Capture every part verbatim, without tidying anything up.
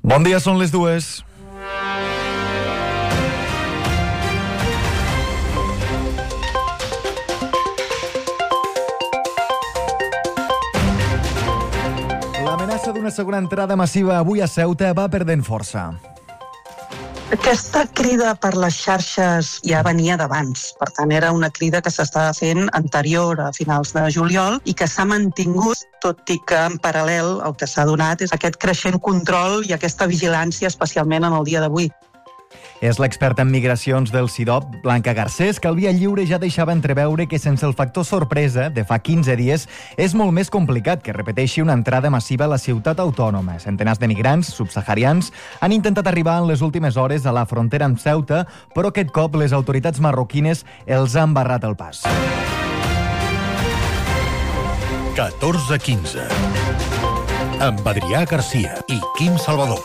Bon dia, són les dues. L'amenaça d'una segona entrada massiva avui a Ceuta va perdent força. Aquesta crida per les xarxes ja venia d'abans, per tant era una crida que s'estava fent anterior a finals de juliol i que s'ha mantingut, tot i que en paral·lel el que s'ha donat és aquest creixent control i aquesta vigilància, especialment en el dia d'avui. És l'experta en migracions del C I D O P, Blanca Garcés, que el Via Lliure ja deixava entreveure que sense el factor sorpresa de fa quinze dies és molt més complicat que repeteixi una entrada massiva a la ciutat autònoma. Centenars de migrants subsaharians han intentat arribar en les últimes hores a la frontera amb Ceuta, però aquest cop les autoritats marroquines els han barrat el pas. catorze quinze amb Adrià Garcia i Quim Salvador.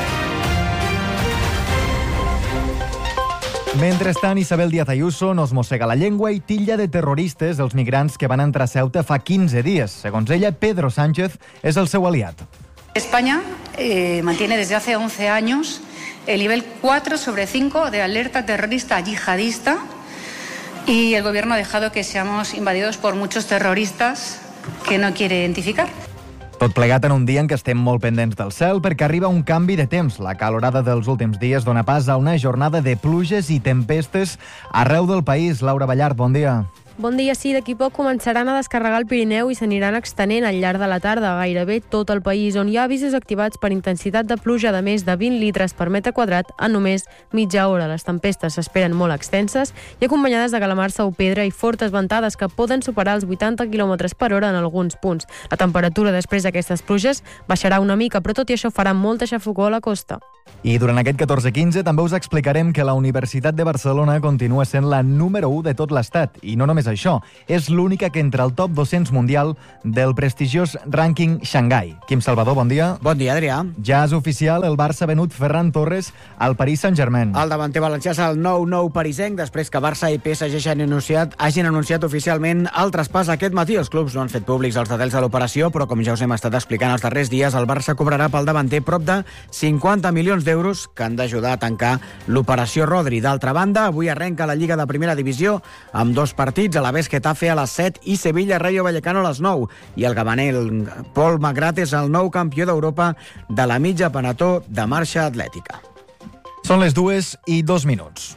Mentrestant, Isabel Díaz Ayuso nos mossega la llengua i titlla de terroristes els migrants que van entrar a Ceuta fa quinze dies. Segons ella, Pedro Sánchez és el seu aliat. España eh, mantiene desde hace once años el nivel cuatro sobre cinco de alerta terrorista yihadista y el gobierno ha dejado que seamos invadidos por muchos terroristas que no quiere identificar. Tot plegat en un dia en què estem molt pendents del cel perquè arriba un canvi de temps. La calorada dels últims dies dona pas a una jornada de pluges i tempestes arreu del país. Laura Ballart, bon dia. Bon dia, sí, d'aquí poc començaran a descarregar el Pirineu i s'aniran extenent al llarg de la tarda gairebé tot el país, on hi ha avisos activats per intensitat de pluja de més de vint litres per metre quadrat en només mitja hora. Les tempestes s'esperen molt extenses i acompanyades de calamarsa o pedra i fortes ventades que poden superar els vuitanta quilòmetres per hora en alguns punts. La temperatura després d'aquestes pluges baixarà una mica, però tot i això farà molta xafogor a la costa. I durant aquest catorze quinze també us explicarem que la Universitat de Barcelona continua sent la número u de tot l'Estat. I no només això, és l'única que entra al top dos-cents mundial del prestigiós rànquing Xangai. Quim Salvador, bon dia. Bon dia, Adrià. Ja és oficial, el Barça ha venut Ferran Torres al Paris Saint-Germain. El davanter valencià és el nou nou parisenc, després que Barça i P S G hagin anunciat, hagin anunciat oficialment el traspàs aquest matí. Els clubs no han fet públics els detalls de l'operació, però com ja us hem estat explicant els darrers dies, el Barça cobrarà pel davanter prop de cinquanta milions d'euros que han d'ajudar a tancar l'operació Rodri. D'altra banda, avui arrenca la Lliga de Primera Divisió amb dos partits, a la vez Getafe a les set i Sevilla Rayo Vallecano a les nou. I el gabaner Pol Magrat és el nou campió d'Europa de la mitja penató de marxa atlètica. Són les dues i dos minuts.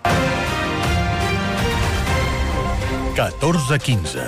catorze quinze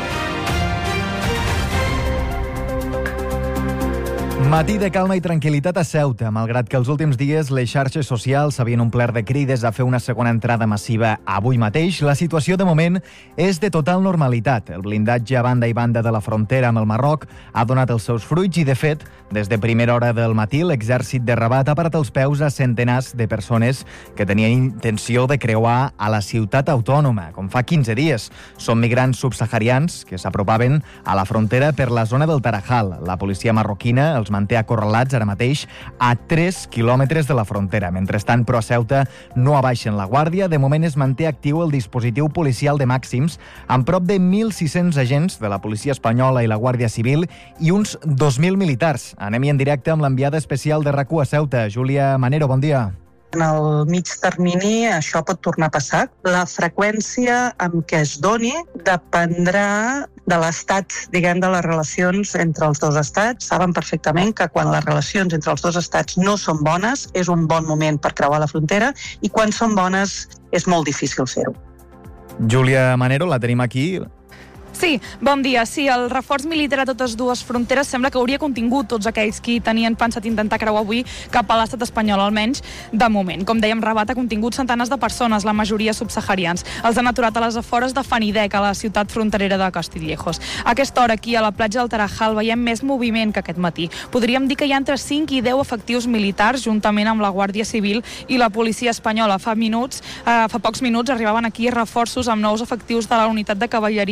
Matí de calma i tranquil·litat a Ceuta, malgrat que els últims dies les xarxes socials s'havien omplert de crides a fer una segona entrada massiva avui mateix. La situació de moment és de total normalitat. El blindatge a banda i banda de la frontera amb el Marroc ha donat els seus fruits i, de fet, des de primera hora del matí, l'exèrcit de Rabat ha parat els peus a centenars de persones que tenien intenció de creuar a la ciutat autònoma, com fa quinze dies. Són migrants subsaharians que s'apropaven a la frontera per la zona del Tarajal. La policia marroquina els manté acorralats ara mateix a tres quilòmetres de la frontera. Mentrestant, però, a Ceuta no abaixen la guàrdia. De moment es manté actiu el dispositiu policial de màxims amb prop de mil sis-cents agents de la policia espanyola i la Guàrdia Civil i uns dos mil militars. Anem-hi en directe amb l'enviada especial de RAC u a Ceuta, Júlia Manero, bon dia. En el mig termini això pot tornar a passar. La freqüència amb què es doni dependrà de l'estat, diguem, de les relacions entre els dos estats. Saben perfectament que quan les relacions entre els dos estats no són bones és un bon moment per creuar la frontera i quan són bones és molt difícil fer-ho. Júlia Manero, la tenim aquí. Sí, bon dia. Sí, el reforç militar a totes dues fronteres sembla que hauria contingut tots aquells qui tenien pensat intentar creuar avui cap a l'estat espanyol, almenys de moment. Com dèiem, Rabat ha contingut centenars de persones, la majoria subsaharians. Els han aturat a les afores de Fanidec, a la ciutat fronterera de Castillejos. A aquesta hora, aquí a la platja del Tarajal, veiem més moviment que aquest matí. Podríem dir que hi ha entre cinc i deu efectius militars, juntament amb la Guàrdia Civil i la policia espanyola. Fa minuts, eh, fa pocs minuts arribaven aquí reforços amb nous efectius de la unitat de cavalleria de la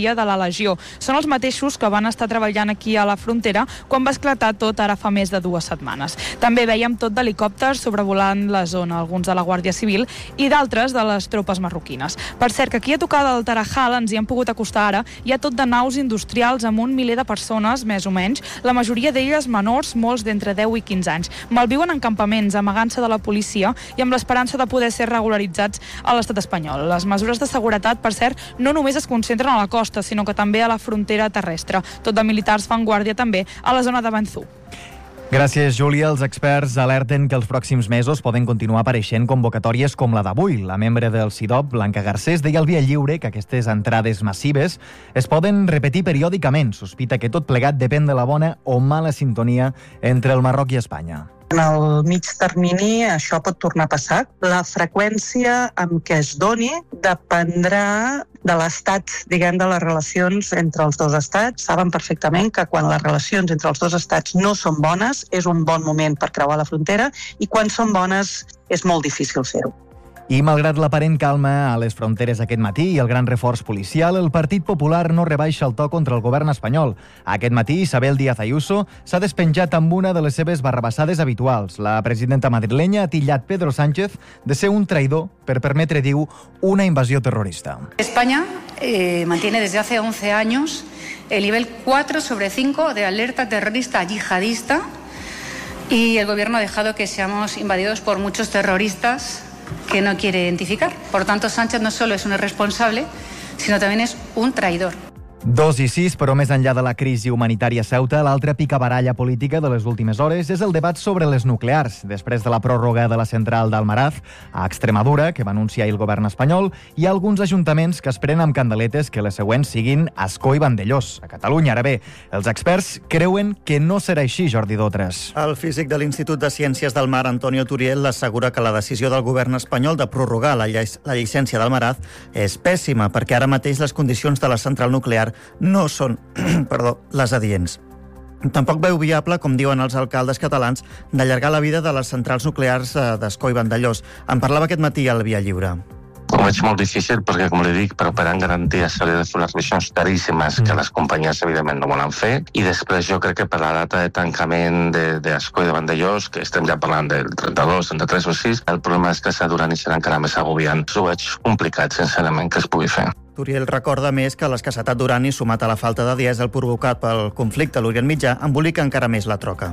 Legió. Són els mateixos que van estar treballant aquí a la frontera quan va esclatar tot ara fa més de dues setmanes. També veiem tot d'helicòpters sobrevolant la zona, alguns de la Guàrdia Civil i d'altres de les tropes marroquines. Per cert, que aquí a tocar del Tarajal ens hi hem pogut acostar ara, hi ha tot de naus industrials amb un miler de persones, més o menys, la majoria d'elles menors, molts d'entre deu i quinze anys. Malviuen en campaments, amagant-se de la policia i amb l'esperança de poder ser regularitzats a l'estat espanyol. Les mesures de seguretat, per cert, no només es concentren a la costa, sinó que també a la frontera terrestre. Tot de militars fan guàrdia també a la zona de Banzú. Gràcies, Júlia. Els experts alerten que els pròxims mesos poden continuar apareixent convocatòries com la d'avui. La membre del C I D O P, Blanca Garcés, deia al Via Lliure que aquestes entrades massives es poden repetir periòdicament. Sospita que tot plegat depèn de la bona o mala sintonia entre el Marroc i Espanya. En el mig termini això pot tornar a passar. La freqüència amb què es doni dependrà de l'estat, diguem, de les relacions entre els dos estats. Saben perfectament que quan les relacions entre els dos estats no són bones és un bon moment per creuar la frontera i quan són bones és molt difícil fer-ho. I malgrat l'aparent calma a les fronteres aquest matí i el gran reforç policial, el Partit Popular no rebaixa el to contra el govern espanyol. Aquest matí, Isabel Díaz Ayuso s'ha despenjat amb una de les seves barrabassades habituals. La presidenta madrilenya ha titllat Pedro Sánchez de ser un traïdor per permetre, diu, una invasió terrorista. España eh, mantiene desde hace once años el nivel cuatro sobre cinco de alerta terrorista yihadista y el gobierno ha dejado que seamos invadidos por muchos terroristas que no quiere identificar. Por tanto, Sánchez no solo es un irresponsable, sino también es un traidor. Dos i sis, però més enllà de la crisi humanitària a Ceuta, l'altra picabaralla política de les últimes hores és el debat sobre les nuclears. Després de la pròrroga de la central d'Almaraz a Extremadura, que va anunciar el govern espanyol, hi ha alguns ajuntaments que esperen amb candeletes que les següents siguin Ascó i Vandellós, a Catalunya. Ara bé, els experts creuen que no serà així, Jordi Dotres. El físic de l'Institut de Ciències del Mar, Antonio Turiel, assegura que la decisió del govern espanyol de prorrogar la, lle la llicència d'Almaraz és pèssima, perquè ara mateix les condicions de la central nuclear no són perdó, les adients. Tampoc veu viable, com diuen els alcaldes catalans, d'allargar la vida de les centrals nuclears d'Ascó i Vandellós. En parlava aquest matí al Via Lliure. Ho veig molt difícil perquè, com li dic, per operar en garantia s'hauria de fer unes revisions caríssimes que les companyies, evidentment, no volen fer. I després jo crec que per la data de tancament d'Ascó i de Vandellós, que estem ja parlant del trenta-dos, trenta-tres o sis, el problema és que s'aduran i serà encara més agobiant. Ho veig complicat, sincerament, que es pugui fer. Turiel recorda més que l'escassetat d'urani, sumat a la falta de dièsel provocat pel conflicte a l'Orient Mitjà, embolica encara més la troca.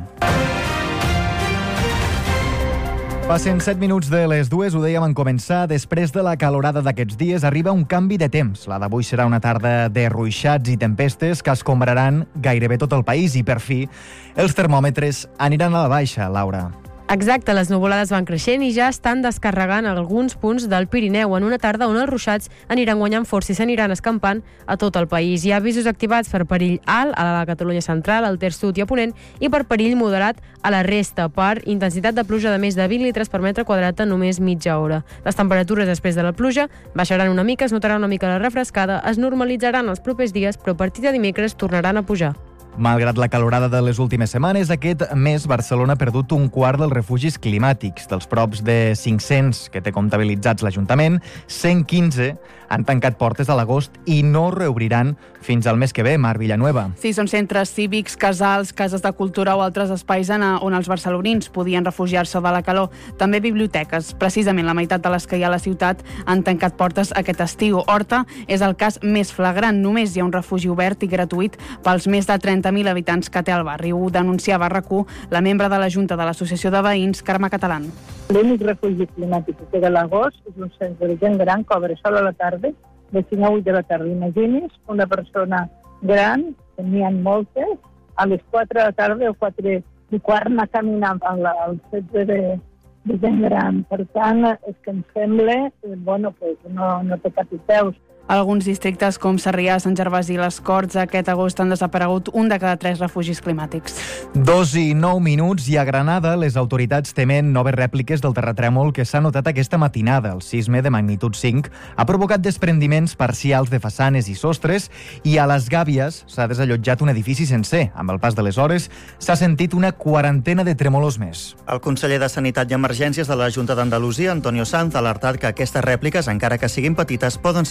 Passen set minuts de les dues, ho dèiem en començar. Després de la calorada d'aquests dies arriba un canvi de temps. La d'avui serà una tarda de ruixats i tempestes que escombraran gairebé tot el país i, per fi, els termòmetres aniran a la baixa, Laura. Exacte, les nuvolades van creixent i ja estan descarregant alguns punts del Pirineu en una tarda on els ruixats aniran guanyant força i s'aniran escampant a tot el país. Hi ha avisos activats per perill alt a la Catalunya central, al Ter Sud i a Ponent i per perill moderat a la resta, per intensitat de pluja de més de vint litres per metre quadrat en només mitja hora. Les temperatures després de la pluja baixaran una mica, es notarà una mica la refrescada, es normalitzaran els propers dies, però a partir de dimecres tornaran a pujar. Malgrat la calorada de les últimes setmanes, aquest mes Barcelona ha perdut un quart dels refugis climàtics. Dels props de cinc-cents que té comptabilitzats l'Ajuntament, cent quinze han tancat portes a l'agost i no reobriran fins al mes que ve, Mar Villanueva. Sí, són centres cívics, casals, cases de cultura o altres espais on els barcelonins podien refugiar-se de la calor. També biblioteques. Precisament la meitat de les que hi ha a la ciutat han tancat portes aquest estiu. Horta és el cas més flagrant. Només hi ha un refugi obert i gratuït pels més de trenta mil habitants que té el barri. Ho denunciava a RAC u la membre de la Junta de l'Associació de Veïns, Carme Catalán. L'únic refugi climàtic que té a l'agost és un centre de gent gran que obre sol a la tarda, de cinc a vuit de la tarda. Imagini's una persona gran, que n'hi ha moltes, a les quatre de la tarda o quatre i quart anar caminant al centre de, de gent gran. Per tant, és que em sembla, bueno, pues no, no té cap i peus. Alguns districtes com Sarrià, Sant Gervasi i les Corts aquest agost han desaparegut un de cada tres refugis climàtics. Dos i nou minuts i a Granada les autoritats temen noves rèpliques del terratrèmol que s'ha notat aquesta matinada. El sisme de magnitud cinc ha provocat desprendiments parcials de façanes i sostres i a les Gàbies s'ha desallotjat un edifici sencer. Amb el pas de les hores s'ha sentit una quarantena de tremolors més. El conseller de Sanitat i Emergències de la Junta d'Andalusia, Antonio Sanz, ha alertat que aquestes rèpliques, encara que siguin petites, poden ser perilloses.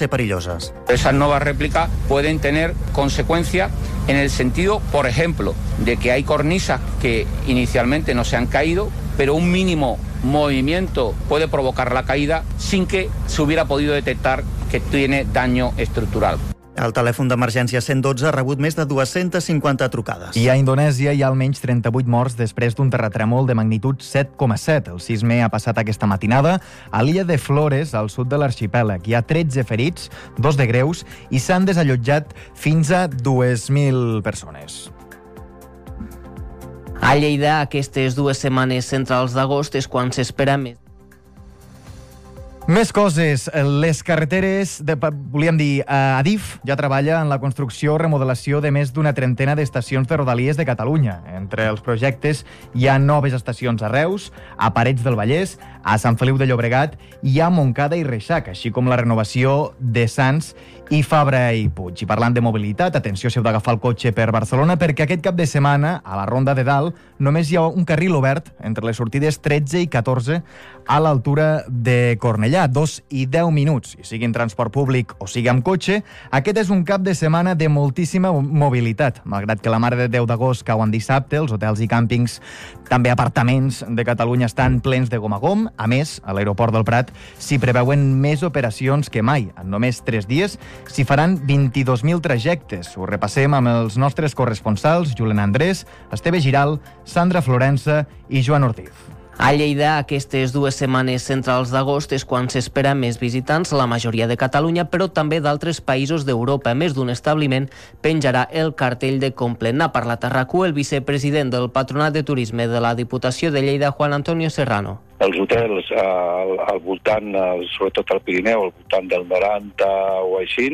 coses. Esas nuevas réplicas pueden tener consecuencias en el sentido, por ejemplo, de que hay cornisas que inicialmente no se han caído, pero un mínimo movimiento puede provocar la caída sin que se hubiera podido detectar que tiene daño estructural. El telèfon d'emergència cent dotze ha rebut més de dues-centes cinquanta trucades. I a Indonèsia hi ha almenys trenta-vuit morts després d'un terratrèmol de magnitud set coma set. El sisme ha passat aquesta matinada a l'illa de Flores, al sud de l'arxipèlag. Hi ha tretze ferits, dos de greus, i s'han desallotjat fins a dues mil persones. A Lleida, aquestes dues setmanes centrals d'agost és quan s'espera més. Més coses. Les carreteres, de, volíem dir, eh, Adif ja treballa en la construcció o remodelació de més d'una trentena d'estacions de Rodalies de Catalunya. Entre els projectes hi ha noves estacions a Reus, a Parets del Vallès, a Sant Feliu de Llobregat i a Montcada i Reixac, així com la renovació de Sants i Fabra i Puig. I parlant de mobilitat, atenció si heu d'agafar el cotxe per Barcelona, perquè aquest cap de setmana, a la Ronda de Dalt, només hi ha un carril obert entre les sortides tretze i catorze a l'altura de Cornellà, dos i deu minuts, i sigui en transport públic o sigui amb cotxe. Aquest és un cap de setmana de moltíssima mobilitat. Malgrat que la Mare de Déu d'agost cau en dissabte, els hotels i càmpings, també apartaments de Catalunya estan plens de gom a gom. A més, a l'aeroport del Prat s'hi preveuen més operacions que mai. En només tres dies s'hi faran vint-i-dos mil trajectes. Ho repassem amb els nostres corresponsals, Julen Andrés, Esteve Giral, Sandra Florença i Joan Ortiz. A Lleida, aquestes dues setmanes centrals d'agost és quan s'espera més visitants, la majoria de Catalunya, però també d'altres països d'Europa. Més d'un establiment penjarà el cartell de complet. N'ha parlat a RAC-u el vicepresident del Patronat de Turisme de la Diputació de Lleida, Juan Antonio Serrano. Els hotels al, al voltant, sobretot al Pirineu, al voltant del noranta o així,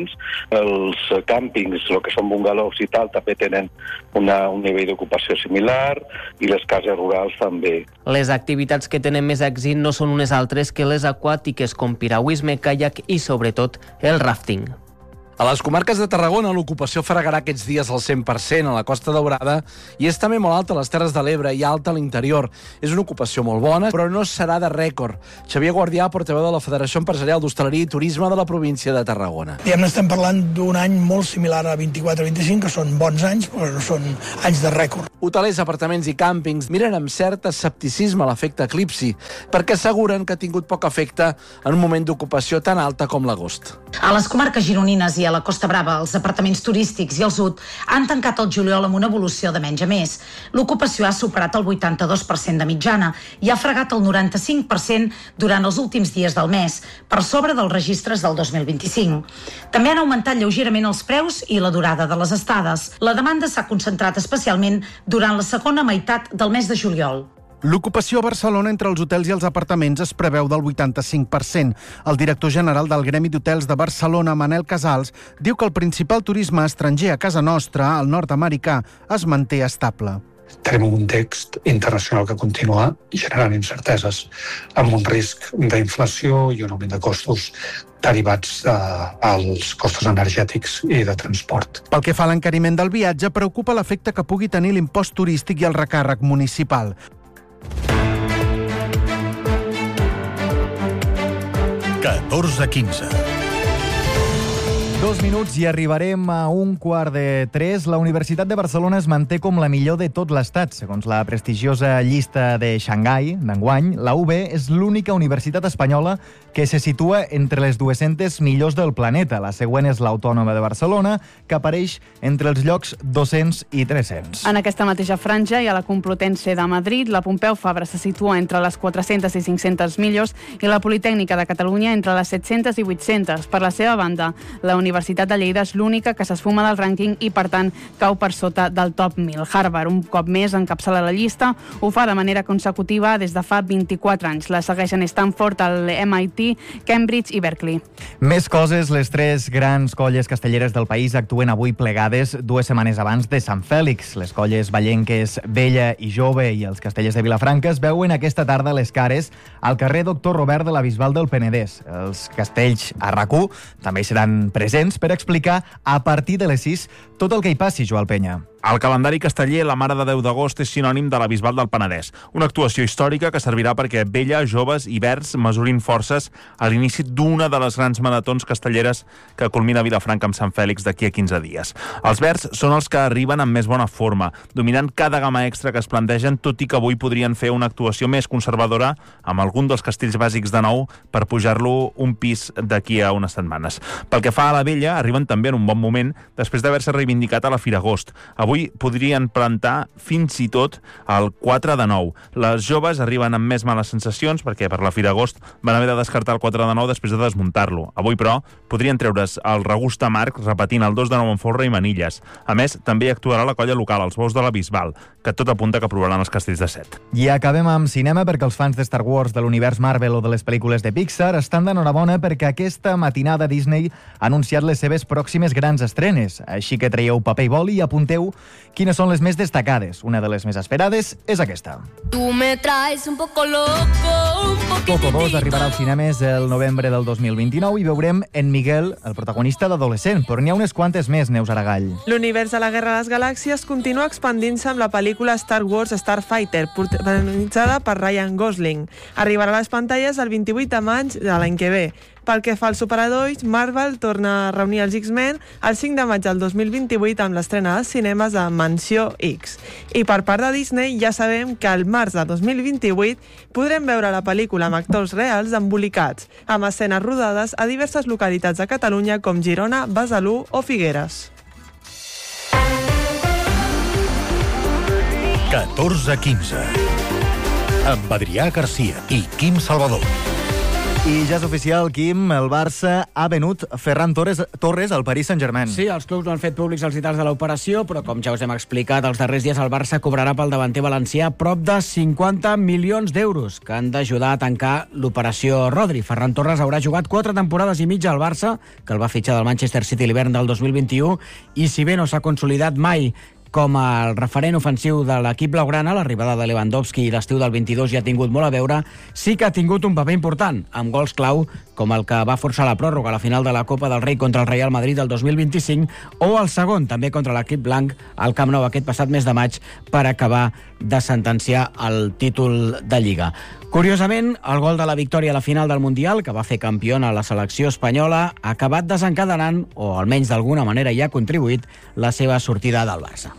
els càmpings, el que són bungalows i tal, també tenen una, un nivell d'ocupació similar, i les cases rurals també. Les activitats que tenen més èxit no són unes altres que les aquàtiques, com piragüisme, caiac i, sobretot, el rafting. A les comarques de Tarragona l'ocupació fregarà aquests dies al cent per cent a la Costa Daurada i és també molt alta a les Terres de l'Ebre i alta a l'interior. És una ocupació molt bona, però no serà de rècord. Xavier Guardià, portaveu de la Federació Empresarial d'Hostaleria i Turisme de la província de Tarragona. Diguem, estem parlant d'un any molt similar a vint-i-quatre vint-i-cinc, que són bons anys, però no són anys de rècord. Hotelers, apartaments i càmpings miren amb cert escepticisme l'efecte eclipsi, perquè asseguren que ha tingut poc efecte en un moment d'ocupació tan alta com l'agost. A les comarques gironines i a la Costa Brava, els apartaments turístics i el sud han tancat el juliol amb una evolució de menys a més. L'ocupació ha superat el vuitanta-dos per cent de mitjana i ha fregat el noranta-cinc per cent durant els últims dies del mes, per sobre dels registres del dos mil vint-i-cinc. També han augmentat lleugerament els preus i la durada de les estades. La demanda s'ha concentrat especialment durant la segona meitat del mes de juliol. L'ocupació a Barcelona entre els hotels i els apartaments es preveu del vuitanta-cinc per cent. El director general del Gremi d'Hotels de Barcelona, Manel Casals, diu que el principal turisme estranger a casa nostra, el nord-americà, es manté estable. Tenim un context internacional que continua generant incerteses, amb un risc d'inflació i un augment de costos derivats dels costos energètics i de transport. Pel que fa a l'encariment del viatge, preocupa l'efecte que pugui tenir l'impost turístic i el recàrrec municipal. catorze quinze. Dos minuts i arribarem a un quart de tres. La Universitat de Barcelona es manté com la millor de tot l'Estat. Segons la prestigiosa llista de Xangai d'enguany, la U B és l'única universitat espanyola que se situa entre les dues-centes millors del planeta. La següent és l'Autònoma de Barcelona, que apareix entre els llocs dos-cents i tres-cents. En aquesta mateixa franja hi ha la Complutense de Madrid, la Pompeu Fabra se situa entre les quatre-centes i cinc-centes millors i la Politècnica de Catalunya entre les set-centes i vuit-centes. Per la seva banda, la Universitat de Lleida és l'única que s'esfuma del rànquing i, per tant, cau per sota del top mil. Harvard, un cop més, encapçala la llista. Ho fa de manera consecutiva des de fa vint-i-quatre anys. La segueixen Stanford, el M I T, Cambridge i Berkeley. Més coses. Les tres grans colles castelleres del país actuen avui plegades dues setmanes abans de Sant Fèlix. Les colles vallenques Vella i Jove i els castellers de Vilafranca es veuen aquesta tarda les cares al carrer Doctor Robert de la Bisbal del Penedès. Els castells a RAC-u també seran presents per explicar a partir de les sis tot el que hi passi, Joan Penya. Al calendari casteller, la Mare de Déu d'Agost és sinònim de la Bisbal del Penedès, una actuació històrica que servirà perquè vella, joves i verds mesurin forces a l'inici d'una de les grans maratons castelleres que culmina a Vilafranca amb Sant Fèlix d'aquí a quinze dies. Els verds són els que arriben amb més bona forma, dominant cada gamma extra que es plantegen, tot i que avui podrien fer una actuació més conservadora amb algun dels castells bàsics de nou per pujar-lo un pis d'aquí a unes setmanes. Pel que fa a la vella, arriben també en un bon moment després d'haver-se reivindicat a la Fira Agost. Avui podrien plantar fins i tot el quatre de nou. Les joves arriben amb més males sensacions perquè per la Fira Agost van haver de descartar el quatre de nou després de desmuntar-lo. Avui, però, podrien treure's el regust amarg repetint el dos de nou amb folre i manilles. A més, també hi actuarà la colla local, els Bous de la Bisbal, que tot apunta que provaran els castells de set. I acabem amb cinema perquè els fans de Star Wars, de l'univers Marvel o de les pel·lícules de Pixar estan d'enhorabona perquè aquesta matinada Disney ha anunciat les seves pròximes grans estrenes. Així que traieu paper i boli i apunteu quines són les més destacades. Una de les més esperades és aquesta. Tu me traes un poco loco, un poquitito. Coco dos arribarà als cinemes el novembre del dos mil vint-i-nou i veurem en Miguel, el protagonista d'adolescent, però n'hi ha unes quantes més, Neus Aragall. L'univers de la Guerra de les Galàxies continua expandint-se amb la pel·lícula Star Wars Starfighter, protagonitzada per Ryan Gosling. Arribarà a les pantalles el vint-i-vuit de maig de l'any que ve. Pel que fa als superherois, Marvel torna a reunir els X-Men el cinc de maig del dos mil vint-i-vuit amb l'estrena als cinemes de Mansió X. I per part de Disney ja sabem que al març de dos mil vint-i-vuit podrem veure la pel·lícula amb actors reals embolicats, amb escenes rodades a diverses localitats de Catalunya com Girona, Besalú o Figueres. catorze quinze amb Adrià Garcia i Quim Salvador. I ja és oficial, Quim, el Barça ha venut Ferran Torres, Torres al Paris Saint-Germain. Sí, els clubs no han fet públics els detalls de l'operació, però com ja us hem explicat, els darrers dies el Barça cobrarà pel davanter valencià prop de cinquanta milions d'euros que han d'ajudar a tancar l'operació Rodri. Ferran Torres haurà jugat quatre temporades i mitja al Barça, que el va fitxar del Manchester City l'hivern del dos mil vint-i-u, i si bé no s'ha consolidat mai com el referent ofensiu de l'equip blaugrana, l'arribada de Lewandowski i l'estiu del vint-i-dos ja ha tingut molt a veure, sí que ha tingut un paper important, amb gols clau, com el que va forçar la pròrroga a la final de la Copa del Rei contra el Real Madrid del dos mil vint-i-cinc, o el segon, també contra l'equip blanc, al Camp Nou aquest passat mes de maig, per acabar de sentenciar el títol de Lliga. Curiosament, el gol de la victòria a la final del Mundial, que va fer campiona la selecció espanyola, ha acabat desencadenant, o almenys d'alguna manera hi ha contribuït, la seva sortida del Barça.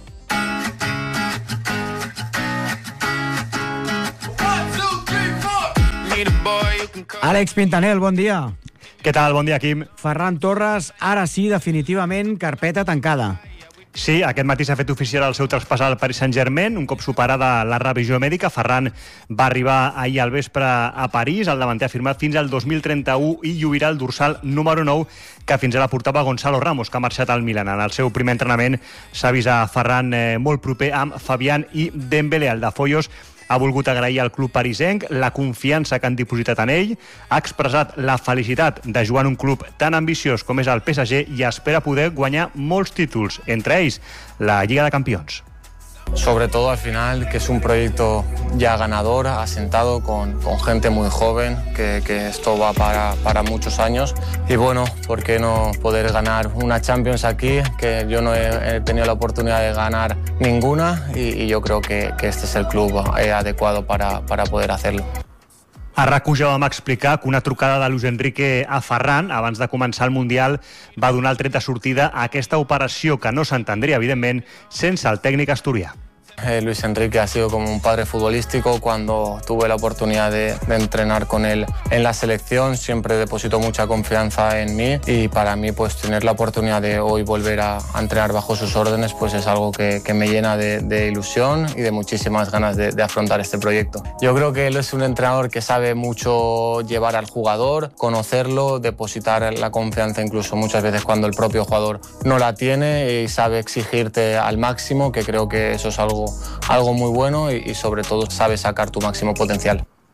Àlex Pintanel, bon dia. Què tal? Bon dia, Quim. Ferran Torres, ara sí, definitivament, carpeta tancada. Sí, aquest matí s'ha fet oficial el seu traspàs al Paris Saint-Germain. Un cop superada la revisió mèdica, Ferran va arribar ahir al vespre a París. El davanter ha firmat fins al dos mil trenta-u i lluirà el dorsal número nou que fins ara portava Gonzalo Ramos, que ha marxat al Milan. En el seu primer entrenament s'ha vist a Ferran eh, molt proper amb Fabián i Dembélé. El de Foyos ha volgut agrair al club parisenc la confiança que han dipositat en ell, ha expressat la felicitat de jugar en un club tan ambiciós com és el P S G i espera poder guanyar molts títols, entre ells la Lliga de Campions. Sobre todo al final, que es un proyecto ya ganador, asentado con, con gente muy joven, que, que esto va para, para muchos años. Y bueno, ¿por qué no poder ganar una Champions aquí? Que yo no he, he tenido la oportunidad de ganar ninguna y, y yo creo que, que este es el club eh, adecuado para, para poder hacerlo. A RAC u ja vam explicar que una trucada de Luis Enrique a Ferran abans de començar el Mundial va donar el tret de sortida a aquesta operació que no s'entendria, evidentment, sense el tècnic asturià. Eh, Luis Enrique ha sido como un padre futbolístico. Cuando tuve la oportunidad de, de entrenar con él en la selección, siempre depositó mucha confianza en mí y para mí pues tener la oportunidad de hoy volver a, a entrenar bajo sus órdenes pues es algo que, que me llena de, de ilusión y de muchísimas ganas de, de afrontar este proyecto. Yo creo que él es un entrenador que sabe mucho llevar al jugador, conocerlo, depositar la confianza incluso muchas veces cuando el propio jugador no la tiene y sabe exigirte al máximo, que creo que eso es algo algo muy bueno y, y sobre todo sabe sacar tu máximo potencial.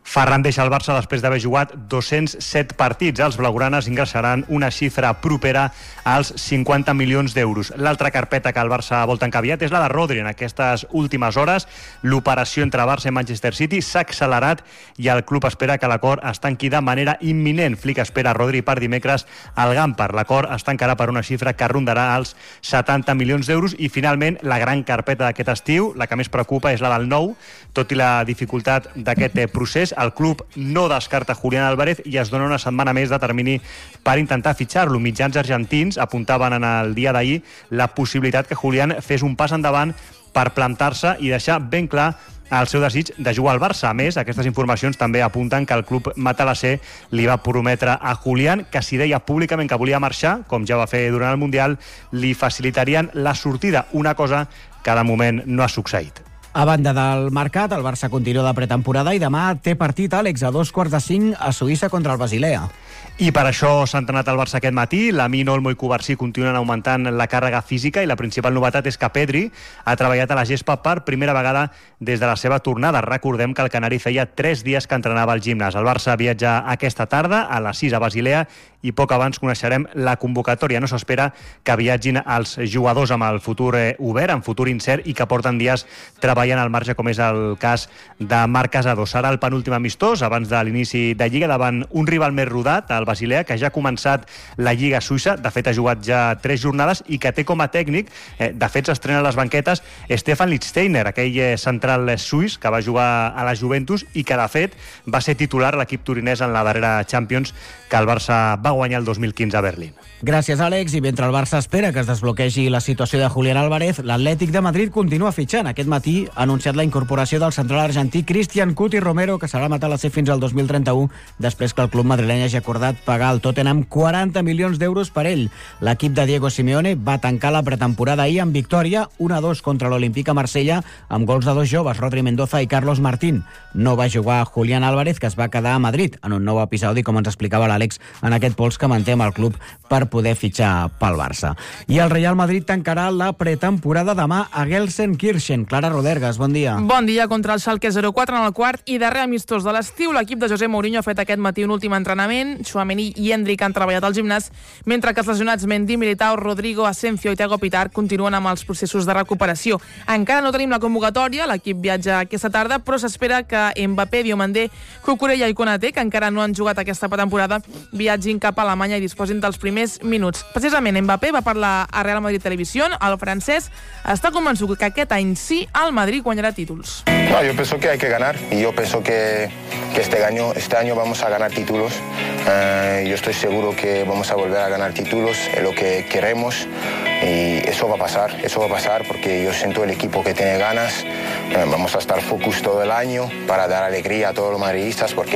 Ferran deixa el Barça després d'haver jugat dos-cents set partits. Els blaugranes ingressaran una xifra propera als cinquanta milions d'euros. L'altra carpeta que el Barça vol tancar aviat és la de Rodri. En aquestes últimes hores, l'operació entre Barça i Manchester City s'ha accelerat i el club espera que l'acord es tanqui de manera imminent. Flick espera Rodri per dimecres al Gampar. L'acord es tancarà per una xifra que rondarà els setanta milions d'euros i finalment la gran carpeta d'aquest estiu, la que més preocupa, és la del nou. Tot i la dificultat d'aquest procés, el club no descarta Julián Álvarez i es dona una setmana més de termini per intentar fitxar-lo. Mitjans argentins apuntaven en el dia d'ahir la possibilitat que Julián fes un pas endavant per plantar-se i deixar ben clar el seu desig de jugar al Barça. A més, aquestes informacions també apunten que el club matalassé li va prometre a Julián que si deia públicament que volia marxar, com ja va fer durant el Mundial, li facilitarien la sortida, una cosa que de moment no ha succeït. A banda del mercat, el Barça continua de pretemporada i demà té partit, Àlex, a dos quarts de cinc a Suïssa contra el Basilea. I per això s'ha entrenat el Barça aquest matí. Lamine, Olmo i Cubarsí continuen augmentant la càrrega física i la principal novetat és que Pedri ha treballat a la gespa per primera vegada des de la seva tornada. Recordem que el canari feia tres dies que entrenava al gimnàs. El Barça viatja aquesta tarda a les sis a Basilea i poc abans coneixerem la convocatòria. No s'espera que viatgin els jugadors amb el futur obert, amb futur incert i que porten dies treballant al marge, com és el cas de Marc Casado. Serà el penúltim amistós abans de l'inici de Lliga davant un rival més rodat, el Basilea, que ja ha començat la Lliga suïssa. De fet, ha jugat ja tres jornades i que té com a tècnic, eh, de fet, s'estrena a les banquetes Stefan Lichtsteiner, aquell eh, central suís que va jugar a la Juventus i que, de fet, va ser titular a l'equip torinès en la darrera Champions que el Barça va guanyar el dos mil quinze a Berlín. Gràcies, Àlex. I mentre el Barça espera que es desbloquegi la situació de Julián Álvarez, l'Atlètic de Madrid continua fitxant. Aquest matí ha anunciat la incorporació del central argentí Cristian Cuti Romero, que serà matalassé fins al dos mil trenta-u, després que el club madrileny hagi acordat pagar al Tottenham quaranta milions d'euros per ell. L'equip de Diego Simeone va tancar la pretemporada ahir amb victòria un a dos contra l'Olímpic a Marsella, amb gols de dos joves, Rodri Mendoza i Carlos Martín. No va jugar Julián Álvarez, que es va quedar a Madrid en un nou episodi, com ens explicava l'Àlex, en aquest pols que manté amb el club per poder fitxar pel Barça. I el Real Madrid tancarà la pretemporada demà a Gelsenkirchen. Clara Rodergas, bon dia. Bon dia. Contra el Schalke zero quatre en el quart i darrer amistós de l'estiu, l'equip de José Mourinho ha fet aquest matí un últim entrenament. Tchouaméni i Endrick han treballat al gimnàs, mentre que els lesionats Mendy, Militao, Rodrigo, Asensio i Thiago Pitar continuen amb els processos de recuperació. Encara no tenim la convocatòria, l'equip viatja aquesta tarda, però s'espera que Mbappé, Diomandé, Cucurella i Konaté, que encara no han jugat aquesta temporada, viatgin cap a Alemanya i disposin dels primers minuts. Precisament, Mbappé va parlar a Real Madrid Televisión. El francès està convençut que aquest any sí el Madrid guanyarà títulos. No, yo pienso que hay que ganar y yo pienso que, que este año, este año vamos a ganar títulos. Uh, yo estoy seguro que vamos a volver a ganar títulos, es lo que queremos y eso va a pasar, eso va a pasar porque yo siento el equipo que tiene ganas. Uh, vamos a estar focus todo el año para dar alegría a todos los madridistas porque